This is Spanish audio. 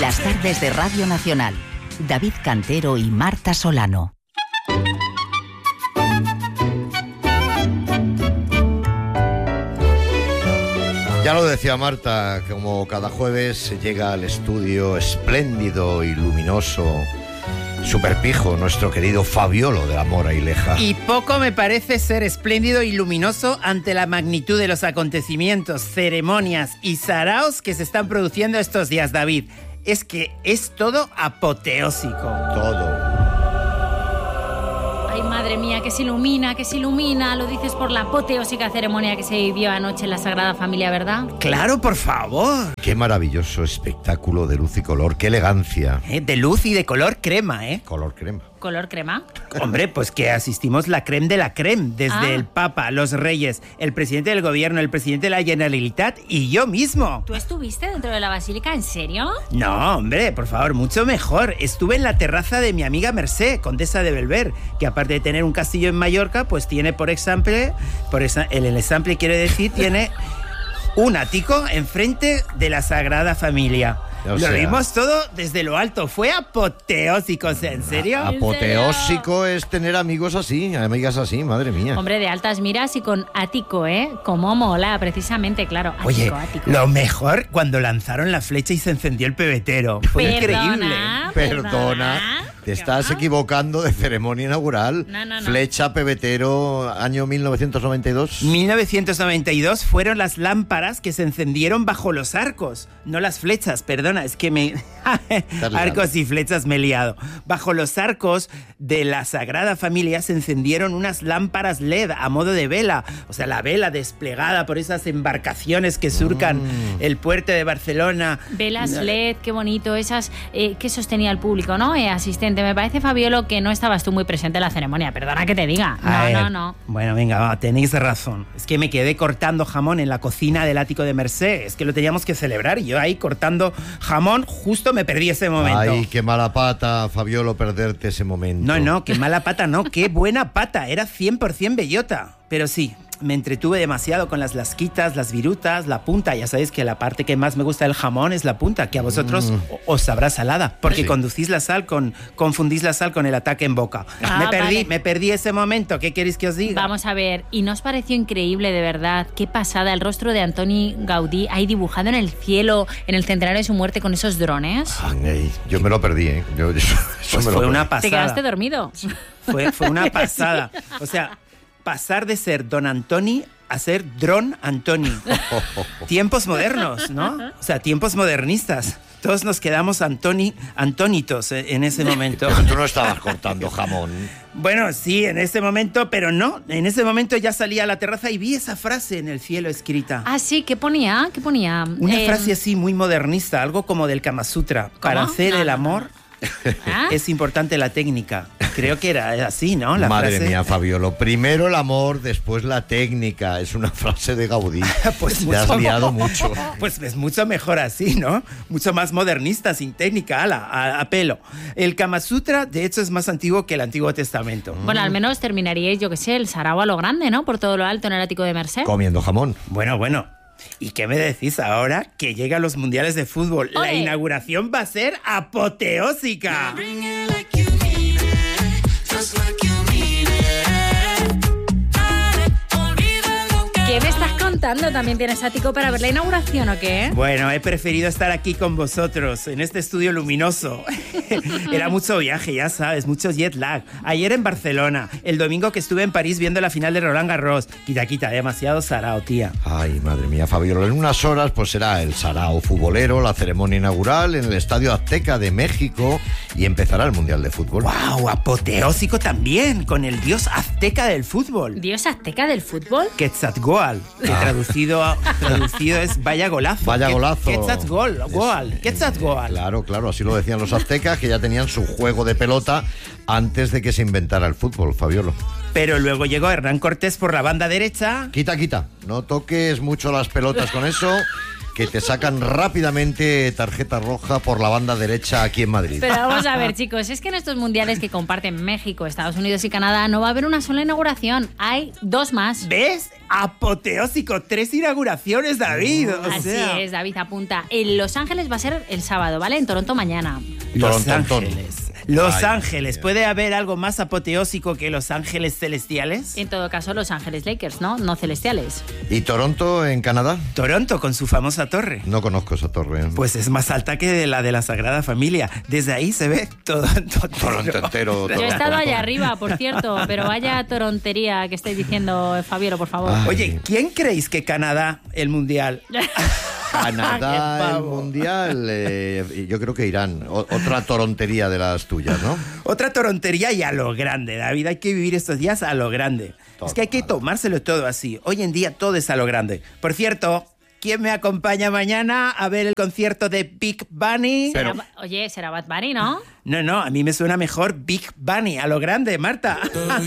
Las tardes de Radio Nacional. David Cantero y Marta Solano. Ya lo decía Marta, como cada jueves llega al estudio espléndido y luminoso, superpijo, nuestro querido Fabiolo de la Mora y Leja. Y poco me parece ser espléndido y luminoso ante la magnitud de los acontecimientos, ceremonias y saraos que se están produciendo estos días, David. Es que es todo apoteósico. Todo. Ay, madre mía, que se ilumina, lo dices por la apoteósica ceremonia que se vivió anoche en la Sagrada Familia, ¿verdad? Claro, por favor. Qué maravilloso espectáculo de luz y color, qué elegancia. De luz y de color crema, ¿eh? Color crema. ¿Color crema? Hombre, pues que asistimos la creme de la creme, desde el Papa, los Reyes, el presidente del Gobierno, el presidente de la Generalitat y yo mismo. ¿Tú estuviste dentro de la basílica? ¿En serio? No, hombre, por favor, mucho mejor. Estuve en la terraza de mi amiga Mercé, condesa de Belver, que aparte de tener un castillo en Mallorca, pues tiene por example, el example quiere decir, tiene un ático enfrente de la Sagrada Familia. Lo vimos todo desde lo alto. Fue apoteósico, ¿en serio? Apoteósico es tener amigos así, amigas así, madre mía. Hombre, de altas miras y con ático, ¿eh? Como mola, precisamente, claro. Ático, Oye, ático. Lo mejor cuando lanzaron la flecha y se encendió el pebetero. Fue increíble. Perdona. Te estás equivocando de ceremonia inaugural. No. Flecha, pebetero, año 1992. 1992 fueron las lámparas que se encendieron bajo los arcos. No las flechas, perdona, es que me... Arcos y flechas me he liado. Bajo los arcos de la Sagrada Familia se encendieron unas lámparas LED a modo de vela. O sea, la vela desplegada por esas embarcaciones que surcan el puerto de Barcelona. Velas LED, qué bonito. Esas que sostenía el público, ¿no? Asistente. Me parece, Fabiolo, que no estabas tú muy presente en la ceremonia. Perdona que te diga. No. Bueno, venga, va, tenéis razón. Es que me quedé cortando jamón en la cocina del ático de Mercé. Es que lo teníamos que celebrar y yo ahí cortando jamón justo me perdí ese momento. Ay, qué mala pata, Fabiolo, perderte ese momento. No, qué mala pata, no. Qué buena pata. Era 100% bellota. Pero sí, me entretuve demasiado con las lasquitas, las virutas, la punta. Ya sabéis que la parte que más me gusta del jamón es la punta, que a vosotros os sabrá salada, porque sí. confundís la sal con el ataque en boca. Me perdí ese momento. ¿Qué queréis que os diga? Vamos a ver, ¿y no os pareció increíble, de verdad? Qué pasada, el rostro de Antoni Gaudí ahí dibujado en el cielo, en el centenario de su muerte con esos drones. Ay, yo me lo perdí, ¿eh? Fue una pasada. ¿Te quedaste dormido? Fue una pasada. O sea, pasar de ser Don Antoni a ser Dron Antoni. Tiempos modernos, ¿no? O sea, tiempos modernistas. Todos nos quedamos antónitos en ese momento. Pero tú no estabas cortando jamón. Bueno, sí, en ese momento, pero no. En ese momento ya salí a la terraza y vi esa frase en el cielo escrita. Ah, sí, ¿qué ponía? Una frase así muy modernista, algo como del Kama Sutra. ¿Cómo? Para hacer el amor es importante la técnica. Creo que era así, ¿no? La Madre frase. mía, Fabiolo. Primero el amor, después la técnica. Es una frase de Gaudí. Pues te has liado mucho. Pues es mucho mejor así, ¿no? Mucho más modernista, sin técnica, a pelo. El Kama Sutra, de hecho, es más antiguo que el Antiguo Testamento. Bueno, al menos terminaríais, yo qué sé, el sarao a lo grande, ¿no? Por todo lo alto en el ático de Mercé. Comiendo jamón. Bueno. ¿Y qué me decís ahora que llegan los mundiales de fútbol? ¡Ole! La inauguración va a ser apoteósica. ¿Qué me estás contando? ¿También tienes ático para ver la inauguración o qué? Bueno, he preferido estar aquí con vosotros, en este estudio luminoso. Era mucho viaje, ya sabes, mucho jet lag. Ayer en Barcelona, el domingo que estuve en París viendo la final de Roland Garros. Quita, demasiado sarao, tía. Ay, madre mía, Fabiolo. En unas horas pues será el sarao futbolero, la ceremonia inaugural en el Estadio Azteca de México y empezará el Mundial de Fútbol. ¡Wow! Apoteósico también, con el dios azteca del fútbol. ¿Dios azteca del fútbol? Quetzalcóatl, que traducido es vaya golazo. Vaya golazo. Quetzalcóatl. Claro, así lo decían los aztecas, que ya tenían su juego de pelota antes de que se inventara el fútbol, Fabiolo. Pero luego llegó Hernán Cortés por la banda derecha. Quita, no toques mucho las pelotas con eso, que te sacan rápidamente tarjeta roja por la banda derecha aquí en Madrid. Pero vamos a ver, chicos, es que en estos mundiales que comparten México, Estados Unidos y Canadá no va a haber una sola inauguración, hay 2 más. ¿Ves? Apoteósico, 3 inauguraciones, David. Así es, David, apunta. En Los Ángeles va a ser el sábado, ¿vale? En Toronto mañana. Los Ángeles. ¿Puede haber algo más apoteósico que Los Ángeles celestiales? En todo caso, Los Ángeles Lakers, ¿no? No celestiales. ¿Y Toronto en Canadá? Toronto, con su famosa torre. No conozco esa torre. Pues es más alta que la de la Sagrada Familia. Desde ahí se ve todo Toronto entero. Yo he estado allá arriba, por cierto, pero vaya torontería que estáis diciendo, Fabiola, por favor. Ay. Oye, ¿quién creéis que Canadá, el Mundial? Canadá, el Mundial, yo creo que Irán. Otra torontería de las tuyas, ¿no? Otra torontería y a lo grande, David. Hay que vivir estos días a lo grande. Total. Es que hay que tomárselo todo así. Hoy en día todo es a lo grande. Por cierto, ¿quién me acompaña mañana a ver el concierto de Big Bunny? Oye, será Bad Bunny, ¿no? No, a mí me suena mejor Big Bunny, a lo grande, Marta.